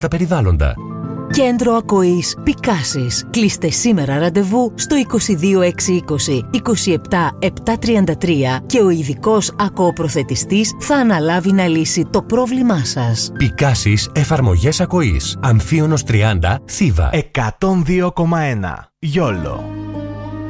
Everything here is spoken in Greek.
τα περιβάλλοντα. Κέντρο Ακοής Πικάσης. Κλείστε σήμερα ραντεβού στο 22620 27733 και ο ειδικός ακοοπροθετιστής θα αναλάβει να λύσει το πρόβλημά σας. Πικάσης Εφαρμογές Ακοής. Αμφίωνος 30, Θήβα. 102,1. Γιόλο.